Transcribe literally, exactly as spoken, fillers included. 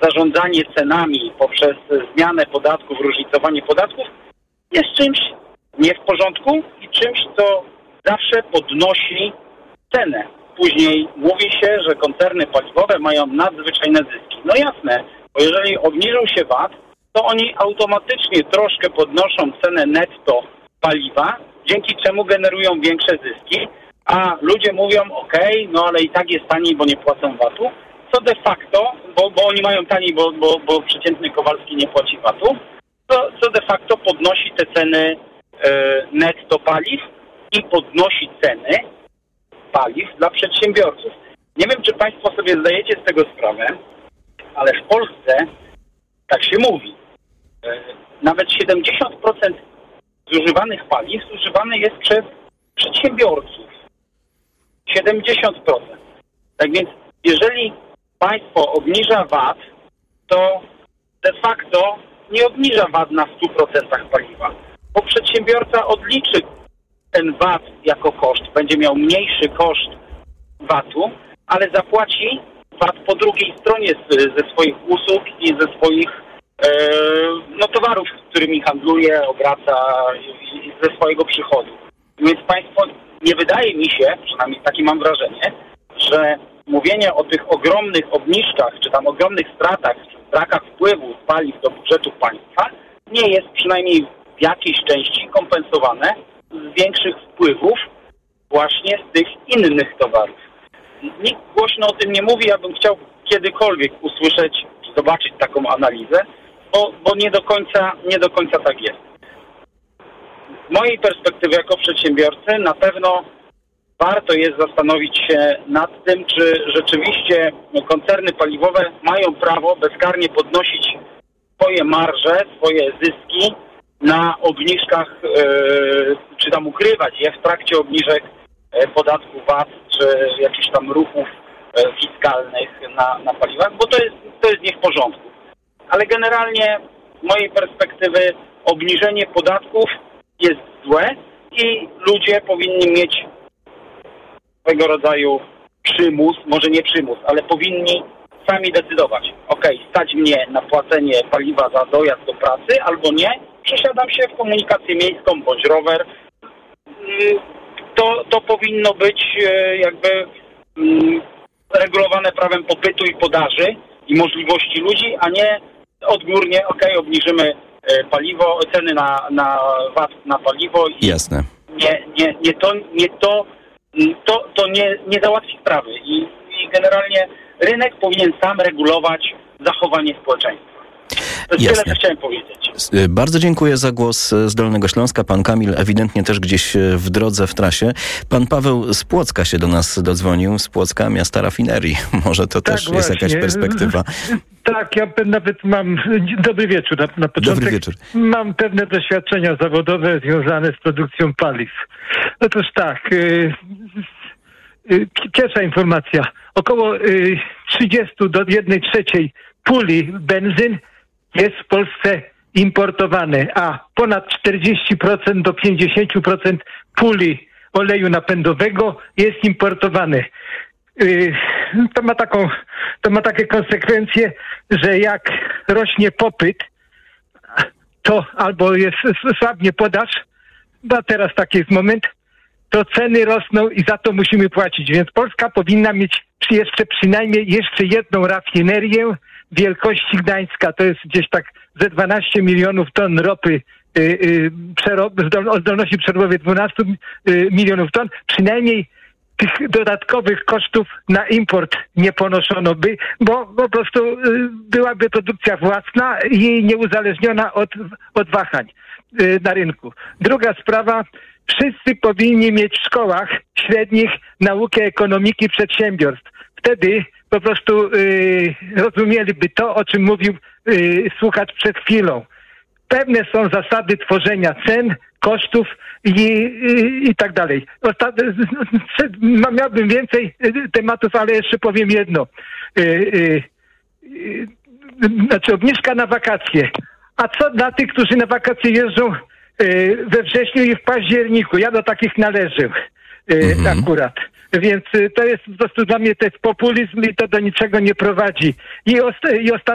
zarządzanie cenami poprzez zmianę podatków, różnicowanie podatków jest czymś nie w porządku i czymś, co zawsze podnosi cenę. Później mówi się, że koncerny paliwowe mają nadzwyczajne zyski. No jasne, bo jeżeli obniżą się V A T, to oni automatycznie troszkę podnoszą cenę netto paliwa, dzięki czemu generują większe zyski, a ludzie mówią, okej, okay, no ale i tak jest taniej, bo nie płacą V A T-u, co de facto, bo, bo oni mają taniej, bo, bo, bo przeciętny Kowalski nie płaci V A T-u, to, co de facto podnosi te ceny e, netto paliw i podnosi ceny paliw dla przedsiębiorców. Nie wiem, czy Państwo sobie zdajecie z tego sprawę, ale w Polsce tak się mówi. E, nawet siedemdziesiąt procent zużywanych paliw zużywane jest przez przedsiębiorców. siedemdziesiąt procent. Tak więc, jeżeli państwo obniża V A T, to de facto nie obniża V A T na stu procentach paliwa, bo przedsiębiorca odliczy ten V A T jako koszt, będzie miał mniejszy koszt V A T-u, ale zapłaci V A T po drugiej stronie z, ze swoich usług i ze swoich e, no, towarów, którymi handluje, obraca i, i ze swojego przychodu. Więc państwo, nie wydaje mi się, przynajmniej takie mam wrażenie, że mówienie o tych ogromnych obniżkach, czy tam ogromnych stratach, czy brakach wpływu z paliw do budżetu państwa nie jest przynajmniej w jakiejś części kompensowane z większych wpływów właśnie z tych innych towarów. Nikt głośno o tym nie mówi, ja bym chciał kiedykolwiek usłyszeć, czy zobaczyć taką analizę, bo, bo nie do końca, nie do końca tak jest. Z mojej perspektywy jako przedsiębiorcy na pewno warto jest zastanowić się nad tym, czy rzeczywiście koncerny paliwowe mają prawo bezkarnie podnosić swoje marże, swoje zyski na obniżkach, yy, czy tam ukrywać je w trakcie obniżek yy, podatku V A T, czy jakichś tam ruchów yy, fiskalnych na, na paliwach, bo to jest, to jest nie w porządku. Ale generalnie z mojej perspektywy obniżenie podatków jest złe i ludzie powinni mieć swego rodzaju przymus, może nie przymus, ale powinni sami decydować. Okej, okay, stać mnie na płacenie paliwa za dojazd do pracy, albo nie, przesiadam się w komunikację miejską bądź rower. To, to powinno być jakby regulowane prawem popytu i podaży i możliwości ludzi, a nie odgórnie, okej, okay, obniżymy paliwo, ceny na, na V A T na paliwo i jasne. Nie, nie, nie to, nie to To, to nie, nie załatwi sprawy i, i generalnie rynek powinien sam regulować zachowanie społeczeństwa. To jest tyle, co chciałem powiedzieć. Bardzo dziękuję za głos z Dolnego Śląska. Pan Kamil ewidentnie też gdzieś w drodze, w trasie. Pan Paweł z Płocka się do nas dodzwonił, z Płocka, miasta rafinerii. Może to tak też właśnie jest jakaś perspektywa. Tak, ja nawet mam... Dobry wieczór na, na początek. Dobry wieczór. Mam pewne doświadczenia zawodowe związane z produkcją paliw. Otóż tak, yy, yy, pierwsza informacja. Około yy, trzydzieści do jednej trzeciej puli benzyn jest w Polsce importowane, a ponad czterdzieści procent do pięćdziesiąt procent puli oleju napędowego jest importowane. Yy, to ma taką, to ma takie konsekwencje, że jak rośnie popyt, to albo jest słabnie podaż, bo teraz taki jest moment, to ceny rosną i za to musimy płacić. Więc Polska powinna mieć jeszcze przynajmniej jeszcze jedną rafinerię wielkości Gdańska. To jest gdzieś tak ze dwanaście milionów ton ropy, yy, yy, przerob- o zdolności przerobowej dwanaście yy, milionów ton. Przynajmniej tych dodatkowych kosztów na import nie ponoszono by, bo po prostu yy, byłaby produkcja własna i nieuzależniona od, od wahań yy, na rynku. Druga sprawa, wszyscy powinni mieć w szkołach średnich naukę ekonomiki przedsiębiorstw. Wtedy po prostu yy, rozumieliby to, o czym mówił yy, słuchacz przed chwilą. Pewne są zasady tworzenia cen, kosztów i, i, i tak dalej. Ostat... Miałbym więcej tematów, ale jeszcze powiem jedno. Yy, yy, yy, znaczy obniżka na wakacje. A co dla tych, którzy na wakacje jeżdżą yy, we wrześniu i w październiku? Ja do takich należę yy, mhm. akurat. Więc to jest po prostu dla mnie to jest populizm i to do niczego nie prowadzi. I, osta- i ostatnia